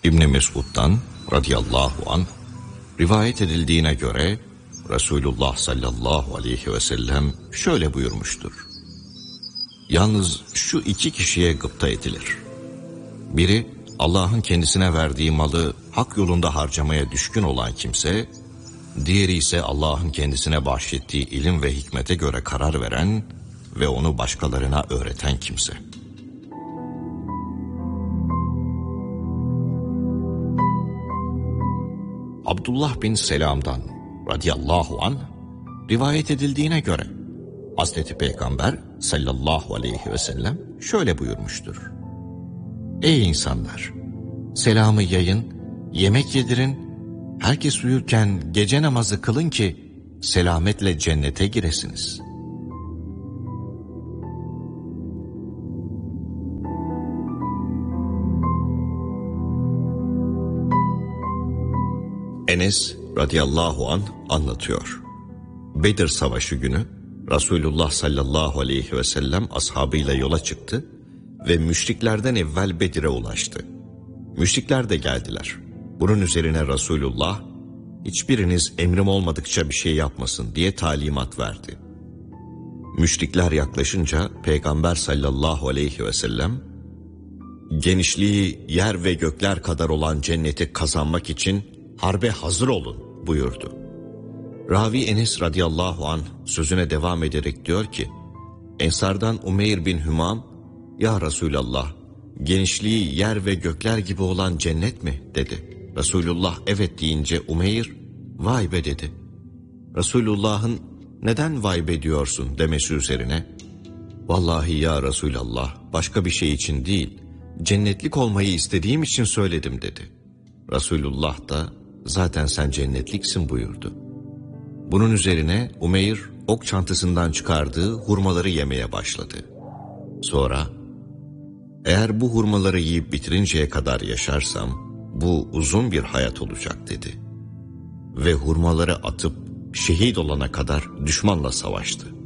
İbn Mesud'dan radıyallahu anh rivayet edildiğine göre Resulullah sallallahu aleyhi ve sellem şöyle buyurmuştur. Yalnız şu iki kişiye gıpta edilir. Biri Allah'ın kendisine verdiği malı hak yolunda harcamaya düşkün olan kimse, diğeri ise Allah'ın kendisine bahşettiği ilim ve hikmete göre karar veren ve onu başkalarına öğreten kimse. Abdullah bin Selam'dan radıyallahu anh rivayet edildiğine göre Hazreti Peygamber sallallahu aleyhi ve sellem şöyle buyurmuştur. Ey insanlar! Selamı yayın, yemek yedirin, herkes uyurken gece namazı kılın ki selametle cennete giresiniz. Enes radıyallahu anh anlatıyor. Bedir Savaşı günü Resulullah sallallahu aleyhi ve sellem ashabıyla yola çıktı ve müşriklerden evvel Bedir'e ulaştı. Müşrikler de geldiler. Bunun üzerine Resulullah, hiçbiriniz emrim olmadıkça bir şey yapmasın diye talimat verdi. Müşrikler yaklaşınca Peygamber sallallahu aleyhi ve sellem, genişliği yer ve gökler kadar olan cenneti kazanmak için harbe hazır olun buyurdu. Ravi Enes radıyallahu anh sözüne devam ederek diyor ki, Ensardan Umeyr bin Hümam, ya Resulallah, genişliği yer ve gökler gibi olan cennet mi dedi. Resulullah evet deyince Umeyr, vay be dedi. Resulullah'ın neden vay be diyorsun demesi üzerine, vallahi ya Resulallah başka bir şey için değil, cennetlik olmayı istediğim için söyledim dedi. Resulullah da zaten sen cennetliksin buyurdu. Bunun üzerine Umeyr ok çantasından çıkardığı hurmaları yemeye başladı. Sonra, eğer bu hurmaları yiyip bitirinceye kadar yaşarsam, bu uzun bir hayat olacak dedi. Ve hurmaları atıp şehit olana kadar düşmanla savaştı.